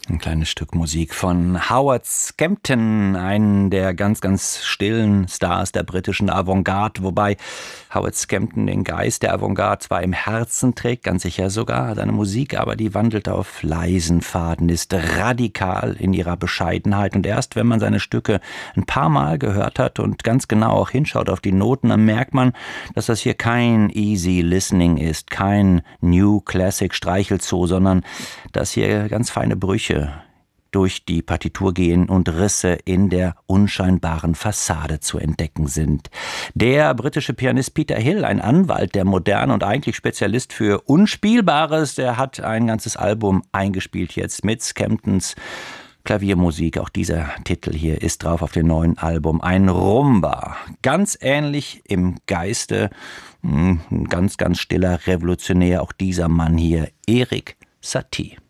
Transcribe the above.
Ein kleines Stück Musik von Howard Scampton, einen der ganz, ganz stillen Stars der britischen Avantgarde, wobei Howard Scampton den Geist der Avantgarde zwar im Herzen trägt, ganz sicher sogar, seine Musik aber die wandelt auf leisen Faden, ist radikal in ihrer Bescheidenheit und erst wenn man seine Stücke ein paar Mal gehört hat und ganz genau auch hinschaut auf die Noten, dann merkt man, dass das hier kein easy listening ist, kein New Classic Streichelzoo, sondern dass hier ganz feine Brüche durch die Partitur gehen und Risse in der unscheinbaren Fassade zu entdecken sind. Der britische Pianist Peter Hill, ein Anwalt der Moderne und eigentlich Spezialist für Unspielbares, der hat ein ganzes Album eingespielt jetzt mit Scamptons Klaviermusik. Auch dieser Titel hier ist drauf auf dem neuen Album. Ein Rumba. Ganz ähnlich im Geiste. Ein ganz, ganz stiller Revolutionär. Auch dieser Mann hier, Erik Satie.